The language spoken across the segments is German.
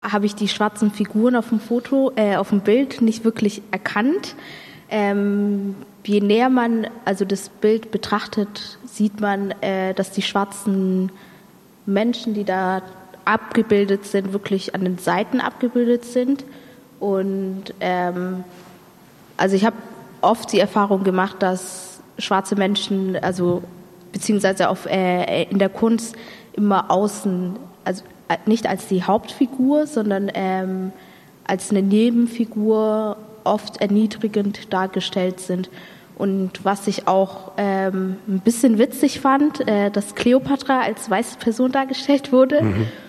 habe ich die schwarzen Figuren auf dem Foto, auf dem Bild nicht wirklich erkannt. Je näher man also das Bild betrachtet, sieht man, dass die schwarzen Menschen, die da abgebildet sind, wirklich an den Seiten abgebildet sind. Und also ich habe oft die Erfahrung gemacht, dass schwarze Menschen, also beziehungsweise in der Kunst immer außen, also nicht als die Hauptfigur, sondern als eine Nebenfigur oft erniedrigend dargestellt sind. Und was ich auch ein bisschen witzig fand, dass Kleopatra als weiße Person dargestellt wurde,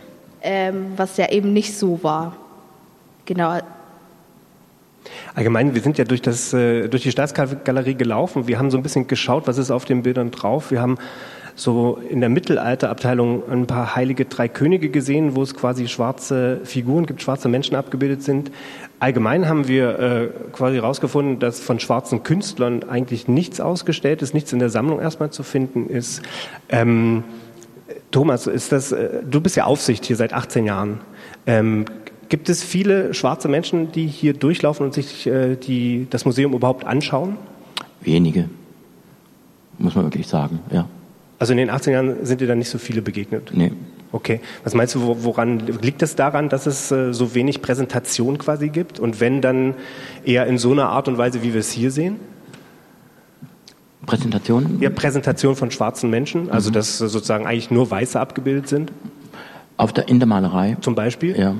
was ja eben nicht so war. Genau. Allgemein, wir sind ja durch die Staatsgalerie gelaufen. Wir haben so ein bisschen geschaut, was ist auf den Bildern drauf. Wir haben so in der Mittelalterabteilung ein paar heilige drei Könige gesehen, wo es quasi schwarze Figuren gibt, schwarze Menschen abgebildet sind. Allgemein haben wir quasi herausgefunden, dass von schwarzen Künstlern eigentlich nichts ausgestellt ist, nichts in der Sammlung erstmal zu finden ist. Thomas, du bist ja Aufsicht hier seit 18 Jahren. Gibt es viele schwarze Menschen, die hier durchlaufen und sich das Museum überhaupt anschauen? Wenige, muss man wirklich sagen, ja. Also in den 18 Jahren sind dir da nicht so viele begegnet? Nee. Okay. Was meinst du, woran liegt es daran, dass es so wenig Präsentation quasi gibt? Und wenn, dann eher in so einer Art und Weise, wie wir es hier sehen? Präsentation? Ja, Präsentation von schwarzen Menschen, also dass sozusagen eigentlich nur Weiße abgebildet sind? In der Malerei? Zum Beispiel? Ja.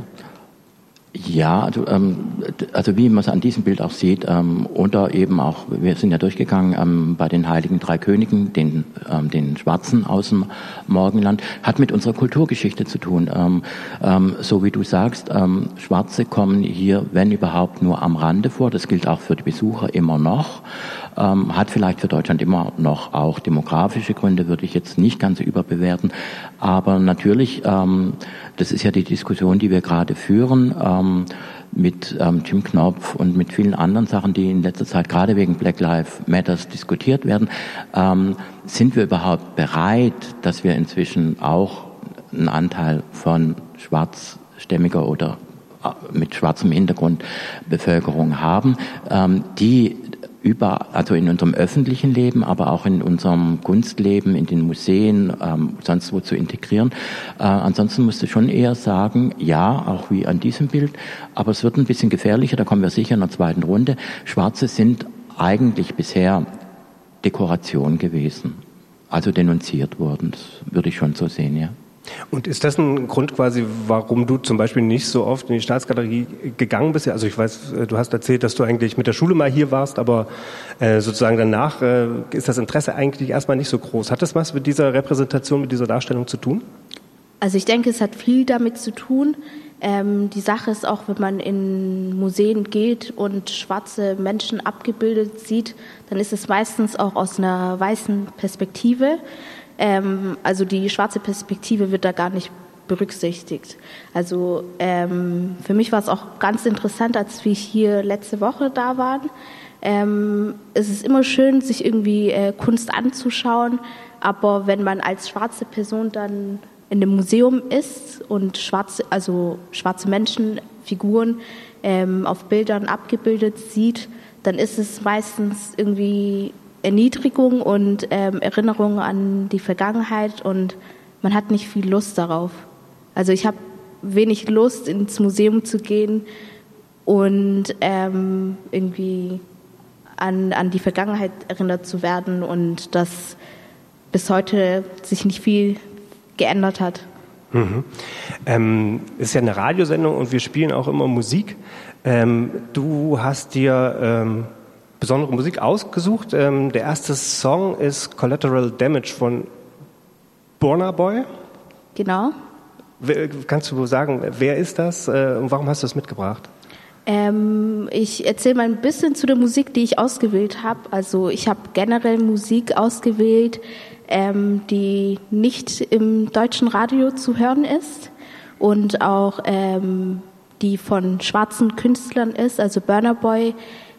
Ja, also wie man es an diesem Bild auch sieht, oder eben auch, wir sind ja durchgegangen bei den heiligen drei Königen, den Schwarzen aus dem Morgenland, hat mit unserer Kulturgeschichte zu tun. So wie du sagst, Schwarze kommen hier, wenn überhaupt, nur am Rande vor. Das gilt auch für die Besucher immer noch. Hat vielleicht für Deutschland immer noch auch demografische Gründe, würde ich jetzt nicht ganz überbewerten. Aber natürlich, das ist ja die Diskussion, die wir gerade führen, mit Jim Knopf und mit vielen anderen Sachen, die in letzter Zeit gerade wegen Black Lives Matters diskutiert werden. Sind wir überhaupt bereit, dass wir inzwischen auch einen Anteil von schwarzstämmiger oder mit schwarzem Hintergrund Bevölkerung haben, die also in unserem öffentlichen Leben, aber auch in unserem Kunstleben, in den Museen, sonst wo zu integrieren. Ansonsten musst du schon eher sagen, ja, auch wie an diesem Bild, aber es wird ein bisschen gefährlicher, da kommen wir sicher in der zweiten Runde. Schwarze sind eigentlich bisher Dekoration gewesen, also denunziert worden, das würde ich schon so sehen, ja. Und ist das ein Grund quasi, warum du zum Beispiel nicht so oft in die Staatsgalerie gegangen bist? Also ich weiß, du hast erzählt, dass du eigentlich mit der Schule mal hier warst, aber sozusagen danach ist das Interesse eigentlich erstmal nicht so groß. Hat das was mit dieser Repräsentation, mit dieser Darstellung zu tun? Also ich denke, es hat viel damit zu tun. Die Sache ist auch, wenn man in Museen geht und schwarze Menschen abgebildet sieht, dann ist es meistens auch aus einer weißen Perspektive. Also die schwarze Perspektive wird da gar nicht berücksichtigt. Also für mich war es auch ganz interessant, als wir hier letzte Woche da waren. Es ist immer schön, sich irgendwie Kunst anzuschauen, aber wenn man als schwarze Person dann in dem Museum ist und schwarze Menschen, Figuren auf Bildern abgebildet sieht, dann ist es meistens irgendwie Erniedrigung und Erinnerung an die Vergangenheit und man hat nicht viel Lust darauf. Also ich habe wenig Lust, ins Museum zu gehen und irgendwie an die Vergangenheit erinnert zu werden und dass bis heute sich nicht viel geändert hat. Ist ja eine Radiosendung und wir spielen auch immer Musik. Du hast dir besondere Musik ausgesucht. Der erste Song ist Collateral Damage von Burna Boy. Genau. Kannst du sagen, wer ist das und warum hast du das mitgebracht? Ich erzähle mal ein bisschen zu der Musik, die ich ausgewählt habe. Also ich habe generell Musik ausgewählt, die nicht im deutschen Radio zu hören ist und auch die von schwarzen Künstlern ist. Also Burna Boy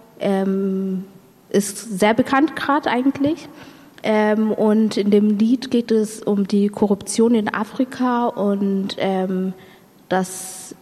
ist sehr bekannt gerade eigentlich. Und in dem Lied geht es um die Korruption in Afrika und dass